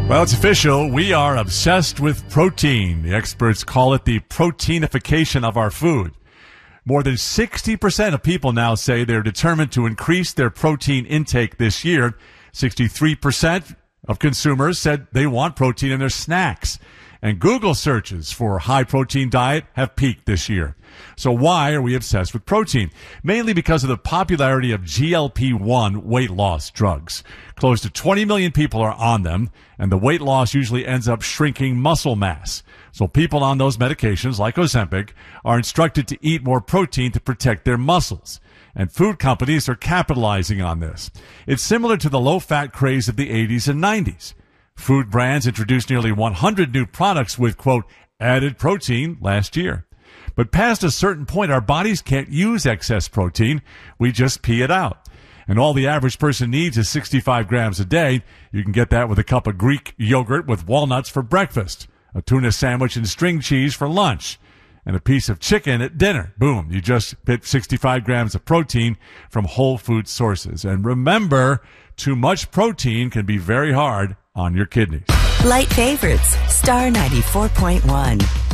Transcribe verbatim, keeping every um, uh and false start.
Well, it's official. We are obsessed with protein. The experts call it the proteinification of our food. More than sixty percent of people now say they're determined to increase their protein intake this year. sixty-three percent of consumers said they want protein in their snacks. And Google searches for high-protein diet have peaked this year. So why are we obsessed with protein? Mainly because of the popularity of G L P one weight loss drugs. Close to twenty million people are on them, and the weight loss usually ends up shrinking muscle mass. So people on those medications, like Ozempic, are instructed to eat more protein to protect their muscles. And food companies are capitalizing on this. It's similar to the low-fat craze of the eighties and nineties. Food brands introduced nearly one hundred new products with, quote, added protein last year. But past a certain point, our bodies can't use excess protein. We just pee it out. And all the average person needs is sixty-five grams a day. You can get that with a cup of Greek yogurt with walnuts for breakfast, a tuna sandwich and string cheese for lunch, and a piece of chicken at dinner. Boom, you just hit sixty-five grams of protein from whole food sources. And remember, too much protein can be very hard on your kidneys. Light favorites, Star ninety-four point one.